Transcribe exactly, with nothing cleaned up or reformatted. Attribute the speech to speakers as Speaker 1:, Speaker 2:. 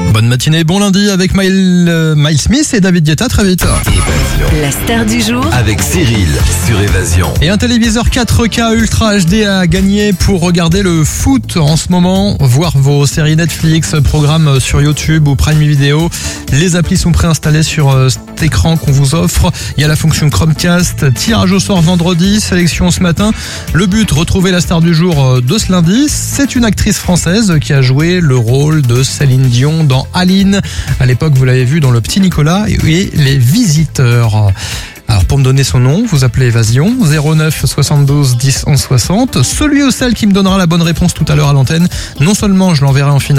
Speaker 1: Bonne matinée, bon lundi avec Miles, euh, Miles Smith et David Guetta, très vite.
Speaker 2: Évasion.
Speaker 3: La star du jour
Speaker 2: Avec Cyril sur Évasion.
Speaker 1: Et un téléviseur quatre K Ultra H D à gagner pour regarder le foot en ce moment, voir vos séries Netflix, programmes sur YouTube ou Prime Video. Les applis sont préinstallées sur euh, cet écran qu'on vous offre. Il y a la fonction Chromecast, tirage au sort vendredi, sélection ce matin. Le but, retrouver la star du jour euh, de ce lundi. C'est une actrice française qui a joué le rôle de Céline Dion dans Aline. À l'époque, vous l'avez vu dans Le Petit Nicolas et Les Visiteurs. Alors pour me donner son nom, vous appelez Évasion zéro neuf soixante-douze dix onze soixante. Celui ou celle qui me donnera la bonne réponse tout à l'heure à l'antenne, non seulement je l'enverrai en finale